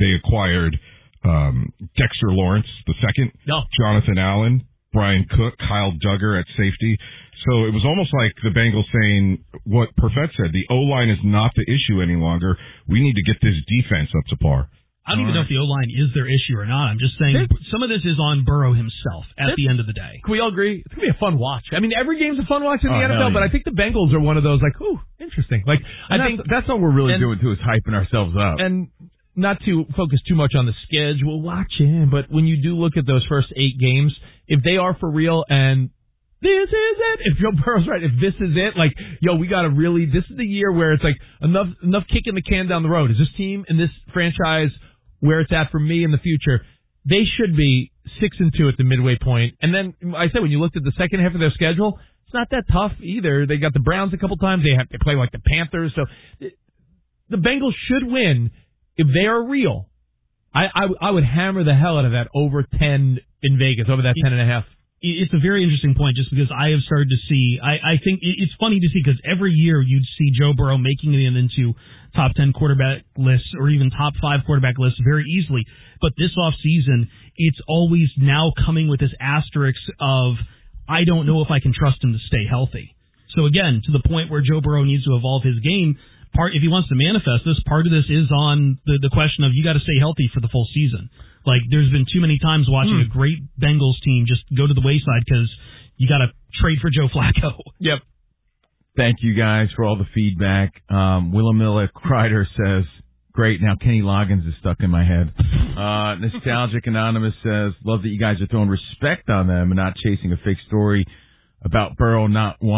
they acquired Dexter Lawrence II, Jonathan Allen, Brian Cook, Kyle Duggar at safety. So it was almost like the Bengals saying what Perfett said. The O-line is not the issue any longer. We need to get this defense up to par. I don't even know if the O-line is their issue or not. I'm just saying some of this is on Burrow himself at the end of the day. Can we all agree? It's going to be a fun watch. I mean, every game's a fun watch in the NFL, but I think the Bengals are one of those, like, ooh, interesting. Like, I think that's all we're really doing, too, is hyping ourselves up. And not to focus too much on the schedule, watching, but when you do look at those first 8 games, if they are for real and this is it, if Joe Burrow's right, if this is it, like, we got to really, this is the year where it's like enough kicking the can down the road. Is this team and this franchise where it's at for me in the future? They should be 6-2 at the midway point. And then I said, when you looked at the second half of their schedule, it's not that tough either. They got the Browns a couple times. They play like the Panthers. So the Bengals should win if they are real. I would hammer the hell out of that over 10 in Vegas, over that 10.5. It's a very interesting point just because I have started to see, I think it's funny to see because every year you'd see Joe Burrow making it into top 10 quarterback lists or even top 5 quarterback lists very easily. But this offseason, it's always now coming with this asterisk of, I don't know if I can trust him to stay healthy. So again, to the point where Joe Burrow needs to evolve his game, if he wants to manifest this, part of this is on the question of you got to stay healthy for the full season. Like, there's been too many times watching a great Bengals team just go to the wayside because you got to trade for Joe Flacco. Yep. Thank you guys for all the feedback. Willamilla Kreider says, great, now Kenny Loggins is stuck in my head. Nostalgic Anonymous says, love that you guys are throwing respect on them and not chasing a fake story about Burrow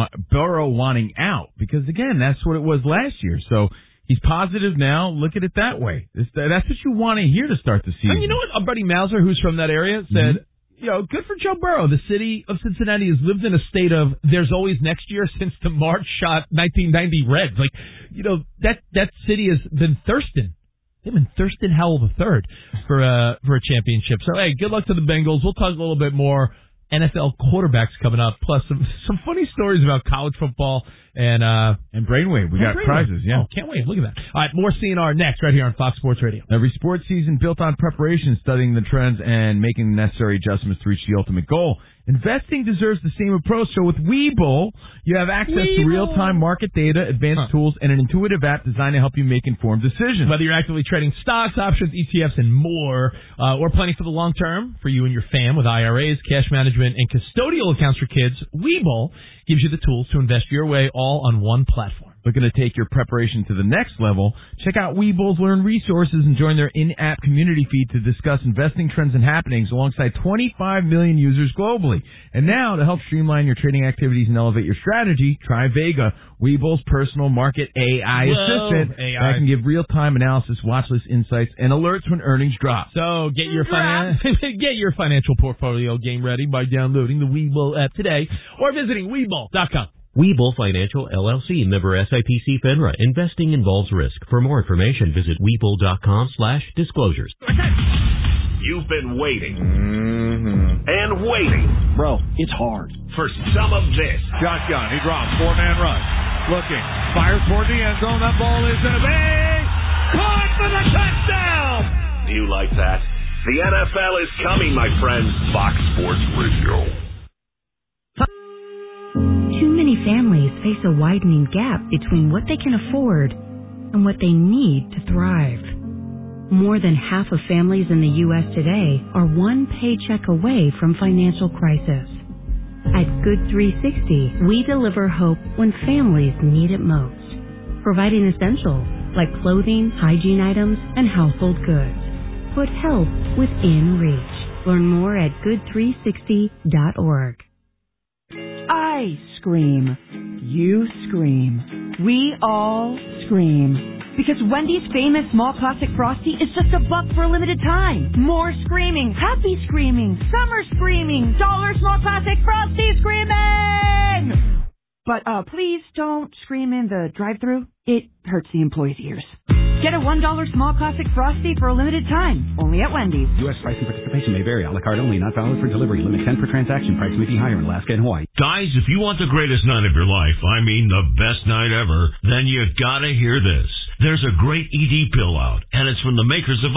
wanting out. Because, again, that's what it was last year. So he's positive now. Look at it that way. That's what you want to hear to start the season. And you know what? Our buddy Mauser, who's from that area, said, good for Joe Burrow. The city of Cincinnati has lived in a state of there's always next year since the March shot 1990 Reds. Like, that city has been thirsting. They've been thirsting hell of a third for a championship. So, hey, good luck to the Bengals. We'll talk a little bit more NFL quarterbacks coming up, plus some funny stories about college football and Brainwave. We got prizes, yeah. Oh, can't wait. Look at that. All right, more CNR next right here on Fox Sports Radio. Every sports season built on preparation, studying the trends, and making the necessary adjustments to reach the ultimate goal. Investing deserves the same approach. So with Webull, you have access to real-time market data, advanced tools, and an intuitive app designed to help you make informed decisions. Whether you're actively trading stocks, options, ETFs, and more, or planning for the long term for you and your fam with IRAs, cash management, and custodial accounts for kids, Webull gives you the tools to invest your way all on one platform. Looking to take your preparation to the next level? Check out Webull's Learn resources and join their in-app community feed to discuss investing trends and happenings alongside 25 million users globally. And now, to help streamline your trading activities and elevate your strategy, try Vega, Webull's personal market AI assistant that can give real-time analysis, watchlist insights, and alerts when earnings drop. So get your financial portfolio game ready by downloading the Webull app today or visiting Webull.com. Webull Financial, LLC, member SIPC FINRA. Investing involves risk. For more information, visit Webull.com/disclosures. You've been waiting and waiting. Bro, it's hard. For some of this. Shotgun, he drops, 4-man run. Looking, fires toward the end zone. That ball is in a big. Caught for the touchdown! You like that? The NFL is coming, my friends. Fox Sports Radio. Too many families face a widening gap between what they can afford and what they need to thrive. More than half of families in the U.S. today are one paycheck away from financial crisis. At Good 360, we deliver hope when families need it most, providing essentials like clothing, hygiene items, and household goods. Put help within reach. Learn more at good360.org. I scream. You scream. We all scream. Because Wendy's famous small classic Frosty is just $1 for a limited time. More screaming. Happy screaming. Summer screaming. Dollar small classic Frosty screaming! But please don't scream in the drive-thru. It hurts the employees' ears. Get a $1 small classic Frosty for a limited time. Only at Wendy's. U.S. price and participation may vary. A la carte only. Not valid for delivery. Limit 10 per transaction. Price may be higher in Alaska and Hawaii. Guys, if you want the greatest night of your life, I mean the best night ever, then you gotta hear this. There's a great ED pill out, and it's from the makers of